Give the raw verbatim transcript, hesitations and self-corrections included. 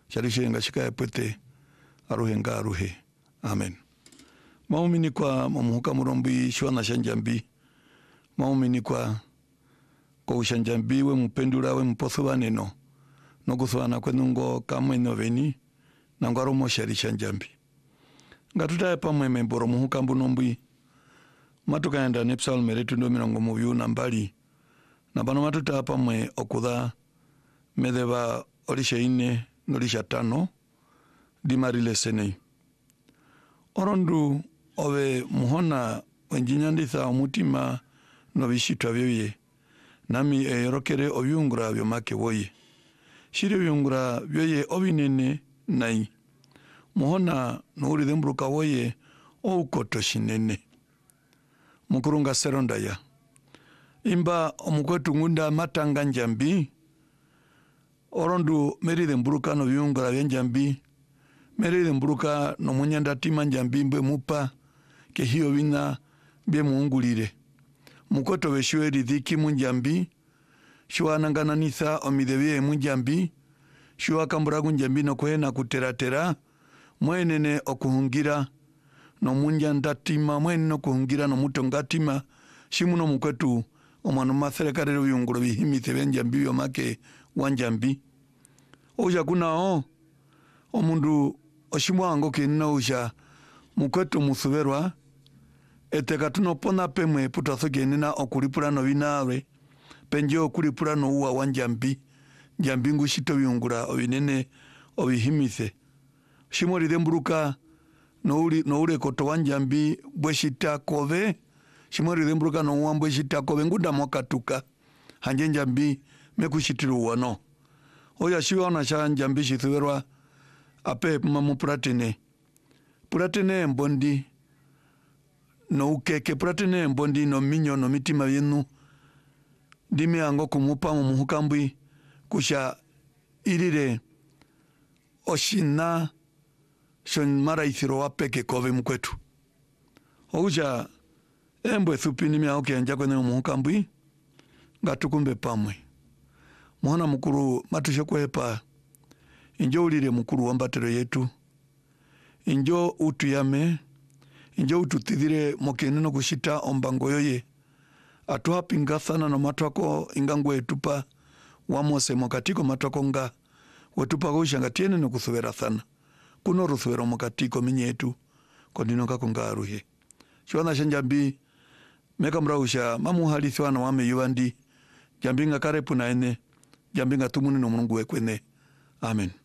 sharishenga shika pwete aruhenga aruhe. Amen. Maumini kwa mamuhuka murombi shwana shanjambi. Maumini kwa kwa ushanjambi we mpendura we mposuwa neno. Nokusuwana kwenungo kamwe noveni na ngwaro moshari shanjambi. Ngatuta epa mweme mboro muhuka mbunombi. Matuka yanda nepsal meretu ndo mirongo mubiu na mbali. Na bano matuta hapa mwe okuda medeba orisha ine norisha tano di marile senei. Orondu owe muhona wenjinyanditha omutima nobishitwa byebye. Nami erokere obyungura byomake woye. Shiri byungura byoye obinene nai. Muhona nuuri dhembruka woye o ukoto shinene. Mukurunga seronda ya. Imba omukwetu ngunda matanga njambi. Orondu meri dhembruka no byungura byenjambi. Meri dhembruka no munyanda tima njambi mbe mupa. Ke hiyo wina bie muungulire. Mukoto weshiwe ridhiki munjambi. Shua nangananitha omidhebie munjambi. Shua kamburagu njambi no kuhena kuteratera. Mwenene okuhungira no munjanda tima. Mwenene okuhungira no mutongatima. Shimuno mukwetu omanu maserekarero byunguro bihimithe benjambi yomake wanjambi. Oja kuna o. Omundu oshimuango kinina uja mukwetu musuberwa. Eteka tunopona pemwe putasoke nina okulipura no binawe. Penje okulipura no uwa wanjambi. Njambi ngushito byungura obinene obihimithe. Shimori dhembruka no uri no ure koto wanjambi bweshita kove. Shimori dhembruka no uwa bweshita kove ngunda mwakatuka. Hanje njambi mekushitiru wano. Oya shiwa na sha njambi shithuwerwa ape mamu pratene. Pratene mbondi no ukeke pratene mbondi no minyo no mitima yenu. Dime ango kumupa mumuhukambwi kusha irire oshina shon mara ithiro wapeke kove mkwetu. Ouja embwe thupini mia oke anja kwene mumuhukambwi ngatukumbe pamwe. Muhana mukuru matushe hepa. Injo ulire mukuru wambatero yetu. Injo utuyame. Injo ututidhire mokeneno kushita ombango yoye. Atuha pingathana na matwako ingangwe etupa. Wamose mokatiko matwako nga. Wetupa kushanga tiene no kuthuvera thana. Kuno ruthuvera mokatiko minyetu. Kondino kakunga aruhe. Shwana shanjambi. Meka mrausha mamu halithiwa na wame yuandi. Jambinga karepu na ene. Jambinga tumuni no mungu wekwene. Amen.